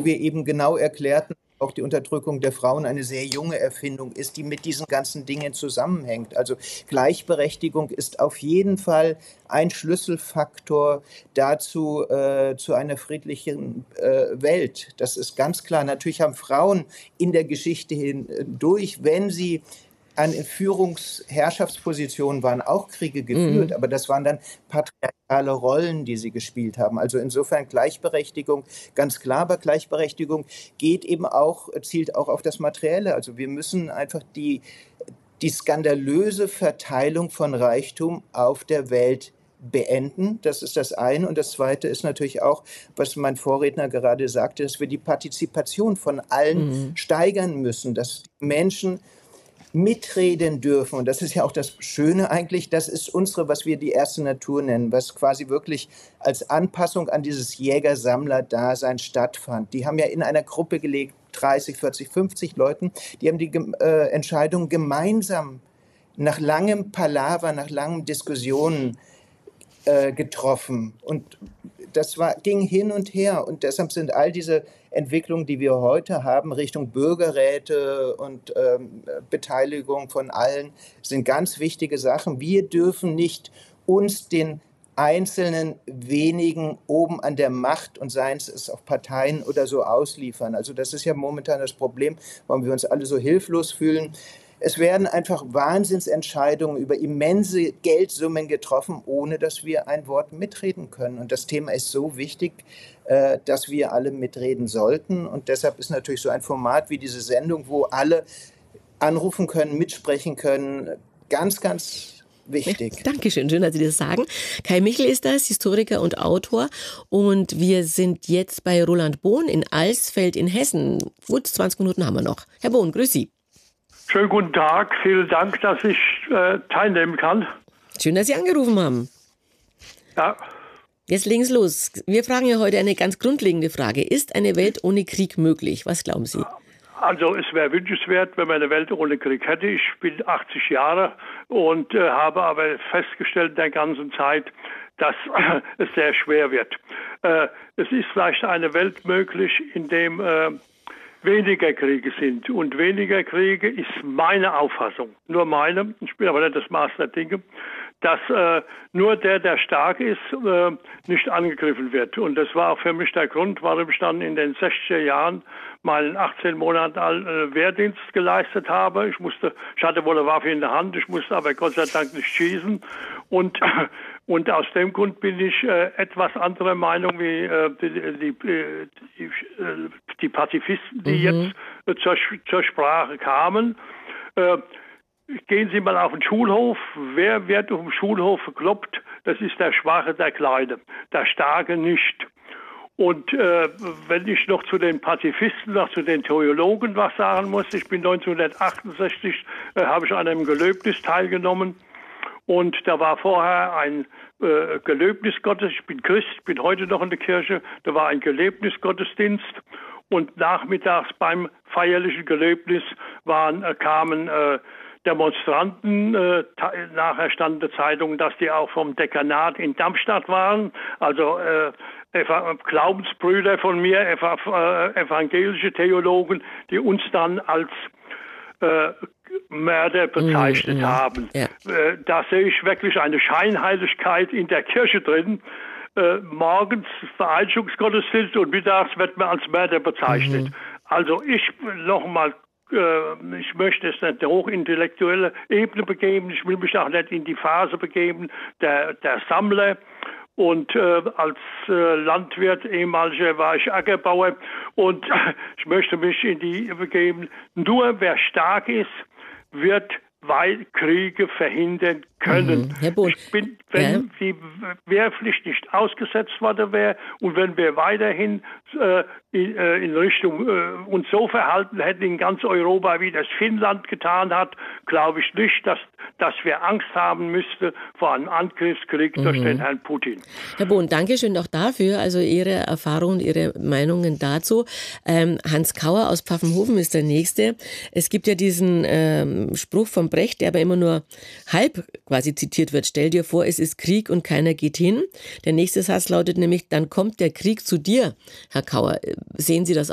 wir eben genau erklärten, auch die Unterdrückung der Frauen eine sehr junge Erfindung ist, die mit diesen ganzen Dingen zusammenhängt. Also Gleichberechtigung ist auf jeden Fall ein Schlüsselfaktor dazu, zu einer friedlichen Welt. Das ist ganz klar. Natürlich haben Frauen in der Geschichte hindurch, wenn sie an Führungsherrschaftspositionen waren, auch Kriege geführt, aber das waren dann patriarchale Rollen, die sie gespielt haben. Also insofern Gleichberechtigung, ganz klar, aber Gleichberechtigung geht eben auch, zielt auch auf das Materielle. Also wir müssen einfach die skandalöse Verteilung von Reichtum auf der Welt beenden. Das ist das eine. Und das zweite ist natürlich auch, was mein Vorredner gerade sagte, dass wir die Partizipation von allen steigern müssen, dass Menschen mitreden dürfen. Und das ist ja auch das Schöne eigentlich, das ist unsere, was wir die erste Natur nennen, was quasi wirklich als Anpassung an dieses Jäger-Sammler-Dasein stattfand. Die haben ja in einer Gruppe gelebt, 30, 40, 50 Leuten, die haben die Entscheidung gemeinsam nach langem Palaver, nach langen Diskussionen getroffen. Und das ging hin und her. Und deshalb sind all diese Entwicklungen, die wir heute haben, Richtung Bürgerräte und Beteiligung von allen, sind ganz wichtige Sachen. Wir dürfen nicht uns den einzelnen wenigen oben an der Macht und seien es auch Parteien oder so ausliefern. Also das ist ja momentan das Problem, warum wir uns alle so hilflos fühlen. Es werden einfach Wahnsinnsentscheidungen über immense Geldsummen getroffen, ohne dass wir ein Wort mitreden können. Und das Thema ist so wichtig, dass wir alle mitreden sollten. Und deshalb ist natürlich so ein Format wie diese Sendung, wo alle anrufen können, mitsprechen können, ganz, ganz wichtig. Dankeschön, schön, dass Sie das sagen. Kai Michel ist das, Historiker und Autor. Und wir sind jetzt bei Roland Bohn in Alsfeld in Hessen. Gut, 20 Minuten haben wir noch. Herr Bohn, grüß Sie. Schönen guten Tag, vielen Dank, dass ich teilnehmen kann. Schön, dass Sie angerufen haben. Ja. Jetzt legen Sie los. Wir fragen ja heute eine ganz grundlegende Frage. Ist eine Welt ohne Krieg möglich? Was glauben Sie? Also es wäre wünschenswert, wenn man eine Welt ohne Krieg hätte. Ich bin 80 Jahre und habe aber festgestellt in der ganzen Zeit, dass es sehr schwer wird. Es ist vielleicht eine Welt möglich, in dem weniger Kriege sind. Und weniger Kriege ist meine Auffassung, nur meine, ich bin aber nicht das Maß der Dinge, dass nur der stark ist, nicht angegriffen wird. Und das war auch für mich der Grund, warum ich dann in den 60er Jahren meinen 18 Monate alten Wehrdienst geleistet habe. Ich hatte wohl eine Waffe in der Hand, ich musste aber Gott sei Dank nicht schießen. Und aus dem Grund bin ich etwas anderer Meinung wie die Pazifisten, die jetzt zur Sprache kamen. Gehen Sie mal auf den Schulhof. Wer wird auf dem Schulhof gekloppt? Das ist der Schwache, der Kleine, der Starke nicht. Und wenn ich noch zu den Pazifisten, noch zu den Theologen was sagen muss, ich bin 1968, habe ich an einem Gelöbnis teilgenommen. Und da war vorher ein Gelöbnisgottesdienst, ich bin Christ, bin heute noch in der Kirche, da war ein Gelöbnisgottesdienst und nachmittags beim feierlichen Gelöbnis kamen Demonstranten, nachher stand in der Zeitung, dass die auch vom Dekanat in Darmstadt waren, also Glaubensbrüder von mir, evangelische Theologen, die uns dann als Mörder bezeichnet haben. Ja. Da sehe ich wirklich eine Scheinheiligkeit in der Kirche drin. Morgens Vereinigungsgottesdienst und mittags wird man als Mörder bezeichnet. Also ich möchte es nicht in der hochintellektuelle Ebene begeben, ich will mich auch nicht in die Phase begeben der Sammler. Und als Landwirt, ehemaliger, war ich Ackerbauer und ich möchte mich in die begeben. Nur wer stark ist, wird Kriege verhindern können. Herr Bohn, wenn die Wehrpflicht nicht ausgesetzt worden wäre und wenn wir weiterhin in Richtung uns so verhalten hätten in ganz Europa, wie das Finnland getan hat, glaube ich nicht, dass wir Angst haben müssten vor einem Angriffskrieg durch den Herrn Putin. Herr Bohn, danke schön auch dafür, also Ihre Erfahrungen, Ihre Meinungen dazu. Hans Kauer aus Pfaffenhofen ist der Nächste. Es gibt ja diesen Spruch von Brecht, der aber immer nur halb quasi zitiert wird. Stell dir vor, es ist Krieg und keiner geht hin. Der nächste Satz lautet nämlich, dann kommt der Krieg zu dir, Herr Kauer. Sehen Sie das